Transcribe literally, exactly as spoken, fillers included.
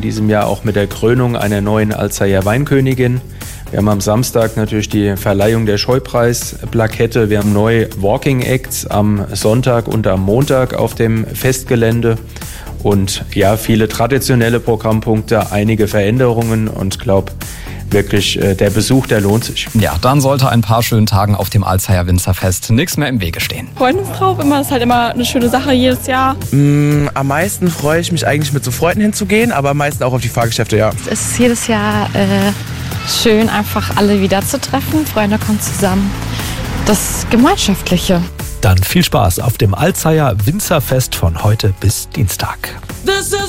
In diesem Jahr auch mit der Krönung einer neuen Alzeyer Weinkönigin. Wir haben am Samstag natürlich die Verleihung der Scheupreis-Plakette. Wir haben neue Walking Acts am Sonntag und am Montag auf dem Festgelände. Und ja, viele traditionelle Programmpunkte, einige Veränderungen und ich glaube wirklich, der Besuch, der lohnt sich. Ja, dann sollte ein paar schönen Tagen auf dem Alzeyer Winzerfest nichts mehr im Wege stehen. Freundesdrauf, immer ist halt immer eine schöne Sache jedes Jahr. Mm, am meisten freue ich mich eigentlich mit so Freunden hinzugehen, aber am meisten auch auf die Fahrgeschäfte, ja. Es ist jedes Jahr äh, schön, einfach alle wieder zu treffen. Freunde kommen zusammen. Das Gemeinschaftliche. Dann viel Spaß auf dem Alzeyer Winzerfest von heute bis Dienstag. This is